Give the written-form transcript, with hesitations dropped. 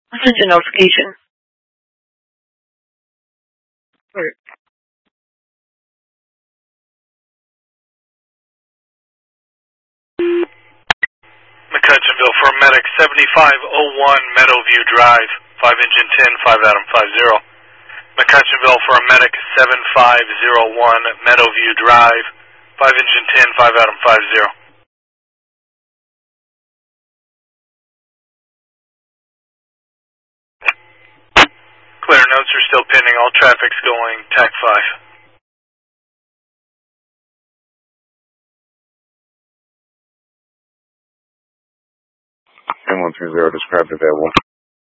Send a notification. McCutcheonville for medic 7501 Meadowview Drive, 5 engine 10, 5 Adam 50. McCutcheonville for a medic 7501 Meadowview Drive, 5 engine 10, 5 Adam 50. Clear notes are still pending. All traffic's going TAC 5. 130, described available.